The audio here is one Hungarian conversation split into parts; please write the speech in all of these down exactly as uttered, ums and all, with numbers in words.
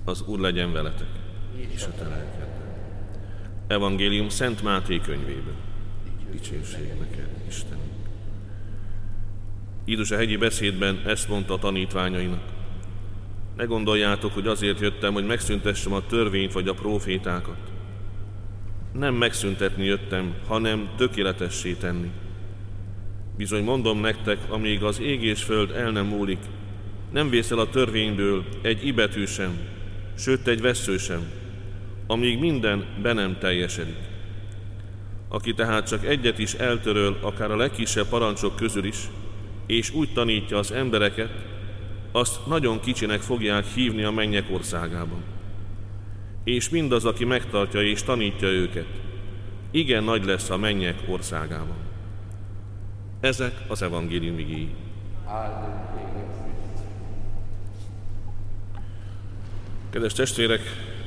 Az Úr legyen veletek, és a te lelkeddel. Evangélium Szent Máté könyvéből. Dicsőség neked, Istenünk. Jézus a hegyi beszédben ezt mondta a tanítványainak. Ne gondoljátok, hogy azért jöttem, hogy megszüntessem a törvényt vagy a prófétákat. Nem megszüntetni jöttem, hanem tökéletessé tenni. Bizony mondom nektek, amíg az ég és föld el nem múlik, nem vészel a törvényből egy ibetű sem, sőt egy vessző sem, amíg minden be nem teljesedik. Aki tehát csak egyet is eltöröl, akár a legkisebb parancsok közül is, és úgy tanítja az embereket, azt nagyon kicsinek fogják hívni a mennyek országában. És mindaz, aki megtartja és tanítja őket, igen nagy lesz a mennyek országában. Ezek az evangélium igéi. Kedves testvérek,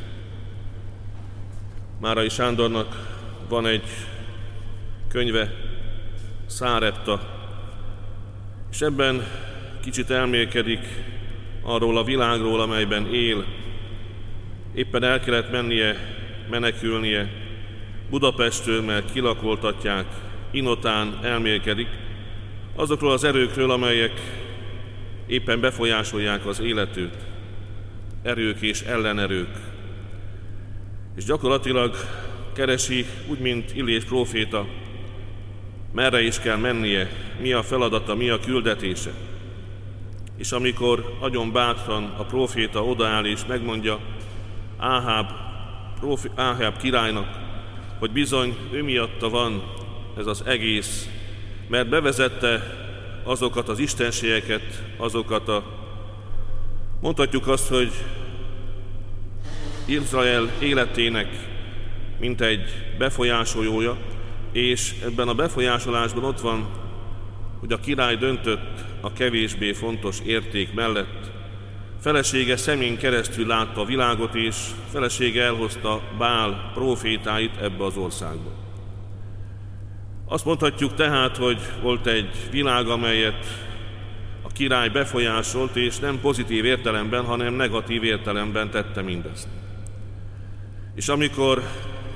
Márai Sándornak van egy könyve, Szárepta, és ebben kicsit elmélkedik arról a világról, amelyben él. Éppen el kellett mennie, menekülnie Budapestről, mert kilakoltatják, Inotán elmélkedik azokról az erőkről, amelyek éppen befolyásolják az életét, erők és ellenerők. És gyakorlatilag keresi, úgy, mint Illés próféta, merre is kell mennie, mi a feladata, mi a küldetése. És amikor nagyon bátran a próféta odaáll és megmondja Áháb, profi, Áháb királynak, hogy bizony ő miatta van ez az egész, mert bevezette azokat az istenségeket, azokat a, mondhatjuk azt, hogy Izrael életének mint egy befolyásolója, és ebben a befolyásolásban ott van, hogy a király döntött a kevésbé fontos érték mellett. Felesége szemén keresztül látta a világot, és felesége elhozta Bál prófétáit ebbe az országba. Azt mondhatjuk tehát, hogy volt egy világ, amelyet a király befolyásolt, és nem pozitív értelemben, hanem negatív értelemben tette mindezt. És amikor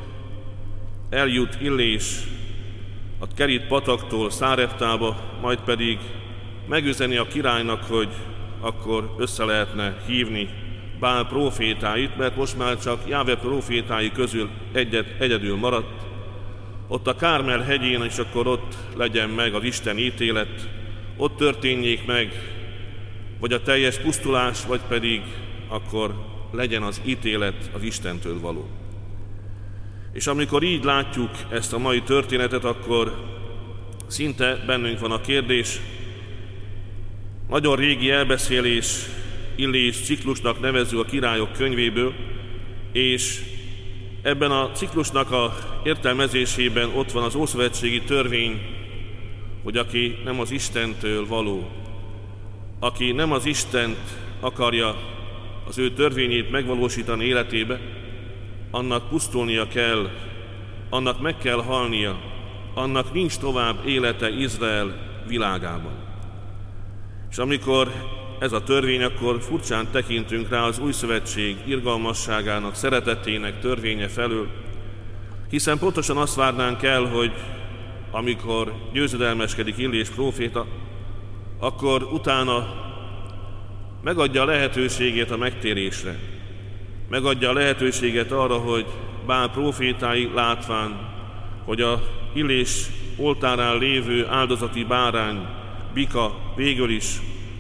eljut Illés a Kerit pataktól Száreptába, majd pedig megüzeni a királynak, hogy akkor össze lehetne hívni Bál prófétáit, mert most már csak Jáve prófétái közül egyet, egyedül maradt, ott a Kármel hegyén, és akkor ott legyen meg az Isten ítélet, ott történjék meg, vagy a teljes pusztulás, vagy pedig akkor legyen az ítélet az Istentől való. És amikor így látjuk ezt a mai történetet, akkor szinte bennünk van a kérdés, nagyon régi elbeszélés, Illés ciklusnak nevező a Királyok könyvéből, és ebben a ciklusnak a értelmezésében ott van az ószövetségi törvény, hogy aki nem az Istentől való, aki nem az Istent akarja az ő törvényét megvalósítani életébe, annak pusztulnia kell, annak meg kell halnia, annak nincs tovább élete Izrael világában. És amikor ez a törvény, akkor furcsán tekintünk rá az új szövetség irgalmasságának, szeretetének törvénye felől, hiszen pontosan azt várnánk el, hogy amikor győzedelmeskedik Illés próféta, akkor utána megadja a lehetőségét a megtérésre, megadja a lehetőséget arra, hogy Bál prófétái látván, hogy a Illés oltárán lévő áldozati bárány, bika végül is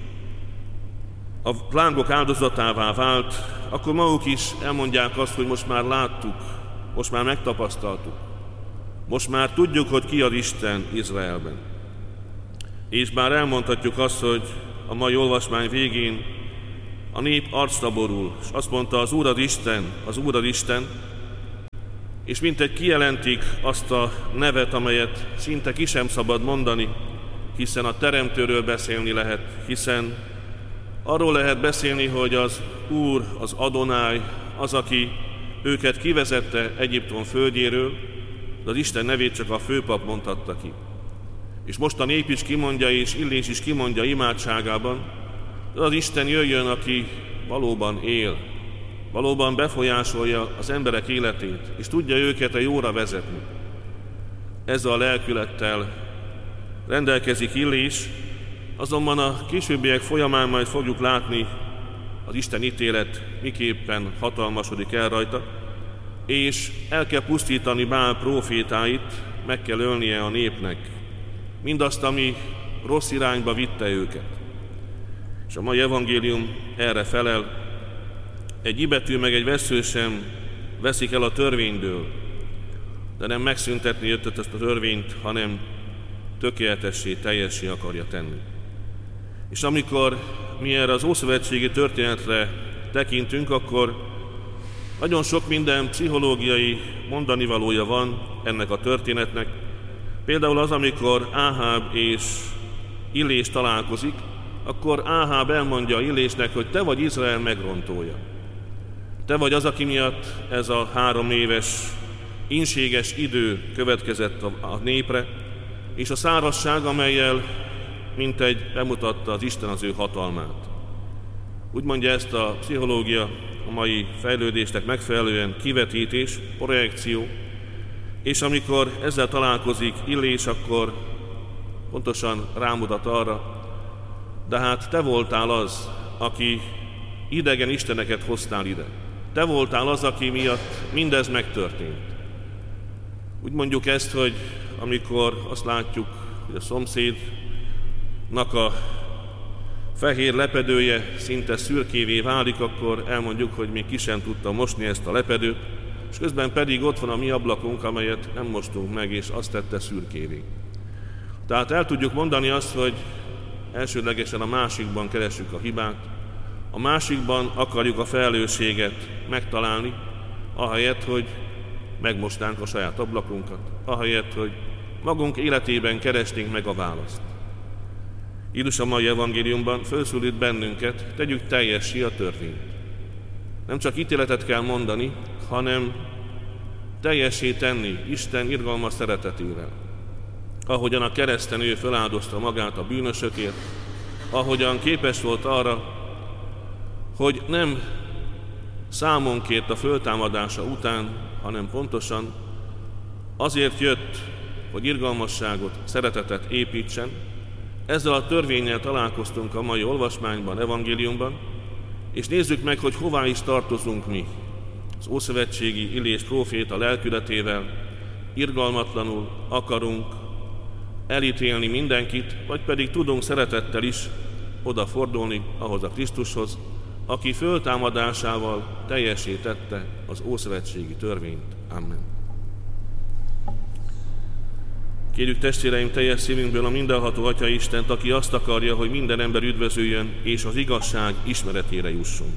a lángok áldozatává vált, akkor maguk is elmondják azt, hogy most már láttuk, most már megtapasztaltuk, most már tudjuk, hogy ki az Isten Izraelben. És bár elmondhatjuk azt, hogy a mai olvasmány végén a nép arcra borul, és azt mondta, az Úr az Isten, az Úr az Isten, és mintegy kijelentik azt a nevet, amelyet szinte ki sem szabad mondani, hiszen a Teremtőről beszélni lehet, hiszen arról lehet beszélni, hogy az Úr, az Adonai, az, aki őket kivezette Egyiptom földjéről, de az Isten nevét csak a főpap mondhatta ki. És most a nép is kimondja, és Illés is kimondja imádságában, az Isten jöjjön, aki valóban él, valóban befolyásolja az emberek életét, és tudja őket a jóra vezetni. Ezzel a lelkülettel rendelkezik Illés, azonban a későbbiek folyamán majd fogjuk látni, az Isten ítélet miképpen hatalmasodik el rajta, és el kell pusztítani Bál prófétáit, meg kell ölnie a népnek mindazt, ami rossz irányba vitte őket. És a mai evangélium erre felel, egy ibetű meg egy vessző sem veszik el a törvényből, de nem megszüntetni jöttet ezt a törvényt, hanem tökéletessé, teljessé akarja tenni. És amikor mi erre az ószövetségi történetre tekintünk, akkor nagyon sok minden pszichológiai mondanivalója van ennek a történetnek. Például az, amikor Áháb és Illés találkozik, akkor Áháb elmondja Illésnek, hogy te vagy Izrael megrontója. Te vagy az, aki miatt ez a három éves ínséges idő következett a népre, és a szárazság, amellyel mintegy bemutatta az Isten az ő hatalmát. Úgy mondja ezt a pszichológia a mai fejlődésnek megfelelően kivetítés, projekció, és amikor ezzel találkozik Illés, akkor pontosan rámutat arra, de hát te voltál az, aki idegen isteneket hoztál ide. Te voltál az, aki miatt mindez megtörtént. Úgy mondjuk ezt, hogy amikor azt látjuk, hogy a szomszédnak a fehér lepedője szinte szürkévé válik, akkor elmondjuk, hogy még ki sem tudta mosni ezt a lepedőt, és közben pedig ott van a mi ablakunk, amelyet nem mostunk meg, és azt tette szürkévé. Tehát el tudjuk mondani azt, hogy elsődlegesen a másikban keressük a hibát, a másikban akarjuk a felelősséget megtalálni, ahelyett, hogy megmostánk a saját ablakunkat, ahelyett, hogy magunk életében keresnénk meg a választ. Jézus a mai evangéliumban felszólít bennünket, tegyük teljessé a törvényt. Nem csak ítéletet kell mondani, hanem teljessé tenni Isten irgalmas szeretetével. Ahogyan a kereszten ő feláldozta magát a bűnösökért, ahogyan képes volt arra, hogy nem számon kért a föltámadása után, hanem pontosan azért jött, hogy irgalmasságot, szeretetet építsen. Ezzel a törvénnyel találkoztunk a mai olvasmányban, evangéliumban, és nézzük meg, hogy hová is tartozunk mi. Az ószövetségi Illés próféta lelkületével irgalmatlanul akarunk elítélni mindenkit, vagy pedig tudunk szeretettel is odafordulni ahhoz a Krisztushoz, aki föltámadásával teljessé tette az ószövetségi törvényt. Amen. Kérjük testvéreim teljes szívünkből a mindenható Atya Istent, aki azt akarja, hogy minden ember üdvözöljön, és az igazság ismeretére jusson.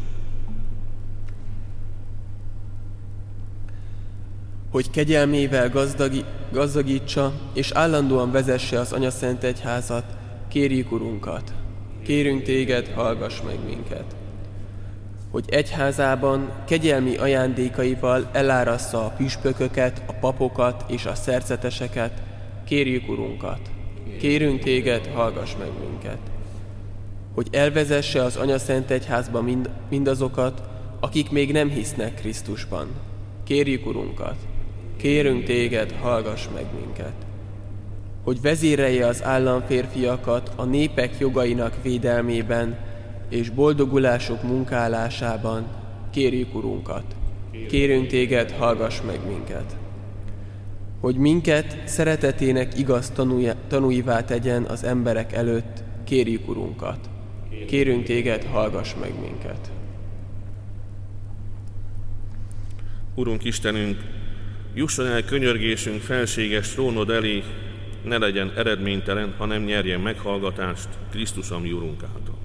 Hogy kegyelmével gazdagi, gazdagítsa, és állandóan vezesse az Anyaszent Egyházat, kérjük Urunkat. Kérünk téged, hallgass meg minket. Hogy egyházában kegyelmi ajándékaival elárassza a püspököket, a papokat és a szerzeteseket, kérjük Urunkat. Kérünk téged, hallgass meg minket. Hogy elvezesse az Anyaszent Egyházba mind, mindazokat, akik még nem hisznek Krisztusban. Kérjük Urunkat. Kérünk téged, hallgass meg minket. Hogy vezérelje az államférfiakat a népek jogainak védelmében és boldogulások munkálásában, kérjük Urunkat. Kérünk téged, hallgass meg minket. Hogy minket szeretetének igaz tanúivá tegyen az emberek előtt, kérjük Urunkat. Kérünk téged, hallgass meg minket. Urunk Istenünk, jusson el könyörgésünk felséges trónod elé, ne legyen eredménytelen, hanem nyerjen meghallgatást Krisztus, ami Urunk által.